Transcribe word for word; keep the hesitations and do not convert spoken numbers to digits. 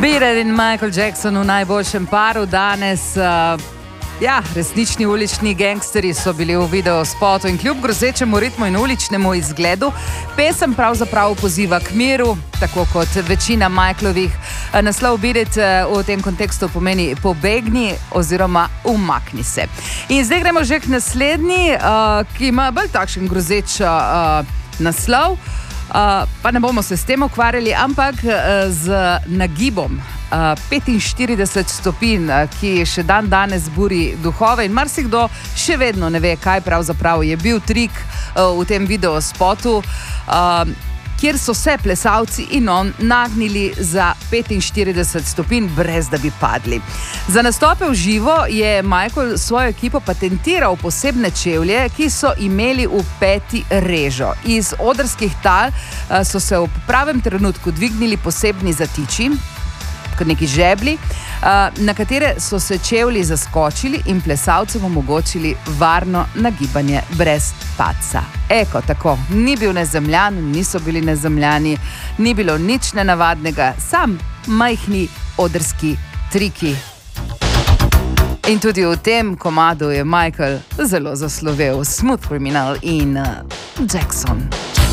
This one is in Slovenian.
Beat in Michael Jackson v najboljšem paru danes. Uh, ja, resnični ulični gangsteri so bili v videospotu in kljub grozečemu ritmu in uličnemu izgledu pesem pravzaprav poziva k miru, tako kot večina Michaelovih. Naslov Beat It v tem kontekstu pomeni pobegni oziroma umakni se. In zdaj gremo že k naslednji, uh, ki ima bolj takšen grozeč uh, naslov. Uh, pa ne bomo se s tem ukvarjali, ampak uh, z nagibom uh, petinštirideset stopinj, uh, ki še dan danes buri duhove in marsikdo še vedno ne ve, kaj pravzaprav je bil trik uh, v tem videospotu, uh, kjer so se plesalci in on nagnili za petinštirideset stopinj, brez da bi padli. Za nastope v živo je Michael svojo ekipo patentiral posebne čevlje, ki so imeli v peti režo. Iz odrskih tal so se v pravem trenutku dvignili posebni zatiči, kot neki žebli, na katere so se čevlji zaskočili in plesalcem omogočili varno nagibanje brez padca. Eko, tako, ni bil nezemljan, niso bili nezemljani, ni bilo nič nenavadnega, sam majhni odrski triki. In tudi v tem komadu je Michael zelo zaslovel. Smooth Criminal in uh, Jackson.